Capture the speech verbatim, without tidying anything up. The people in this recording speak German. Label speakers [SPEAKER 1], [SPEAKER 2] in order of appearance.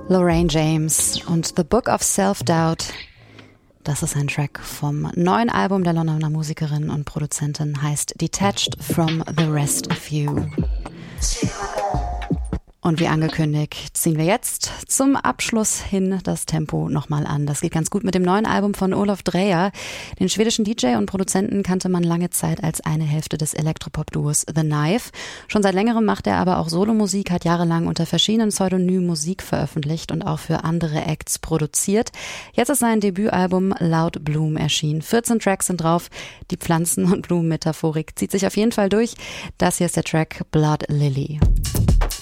[SPEAKER 1] Lorraine James und The Book of Self-Doubt. Das ist ein Track vom neuen Album der Londoner Musikerin und Produzentin, heißt Detached from the Rest of You. Und wie angekündigt, ziehen wir jetzt zum Abschluss hin das Tempo nochmal an. Das geht ganz gut mit dem neuen Album von Olof Dreyer. Den schwedischen D J und Produzenten kannte man lange Zeit als eine Hälfte des Elektropop-Duos The Knife. Schon seit längerem macht er aber auch Solomusik, hat jahrelang unter verschiedenen Pseudonymen Musik veröffentlicht und auch für andere Acts produziert. Jetzt ist sein Debütalbum Loud Bloom erschienen. vierzehn Tracks sind drauf. Die Pflanzen- und Blumenmetaphorik zieht sich auf jeden Fall durch. Das hier ist der Track Blood Lily.